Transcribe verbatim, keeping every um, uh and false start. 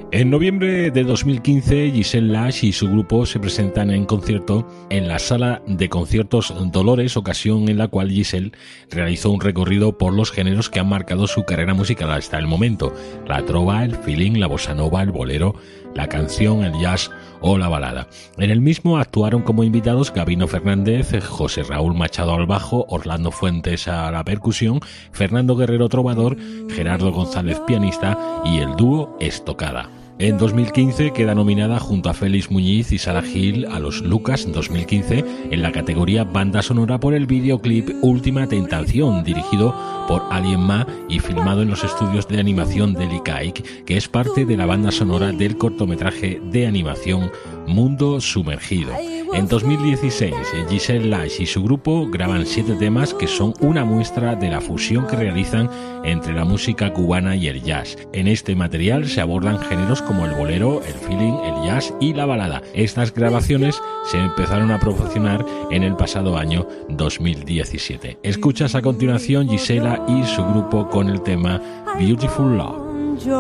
En noviembre de dos mil quince, Giselle Lash y su grupo se presentan en concierto en la Sala de Conciertos Dolores, ocasión en la cual Giselle realizó un recorrido por los géneros que han marcado su carrera musical hasta el momento: la trova, el feeling, la bossa nova, el bolero, la canción, el jazz o la balada. En el mismo actuaron como invitados Gabino Fernández, José Raúl Machado al bajo, Orlando Fuentes a la percusión, Fernando Guerrero trovador, Gerardo González pianista y el dúo Estocada. En dos mil quince queda nominada junto a Félix Muñiz y Sara Gil a los Lucas dos mil quince en la categoría Banda Sonora por el videoclip Última Tentación, dirigido por Alien Ma y filmado en los estudios de animación de Likaik, que es parte de la banda sonora del cortometraje de animación Mundo Sumergido. En dos mil dieciséis, Giselle Lash y su grupo graban siete temas que son una muestra de la fusión que realizan entre la música cubana y el jazz. En este material se abordan géneros como el bolero, el feeling, el jazz y la balada. Estas grabaciones se empezaron a promocionar en el pasado año dos mil diecisiete. Escuchas a continuación Gisela y su grupo con el tema Beautiful Love.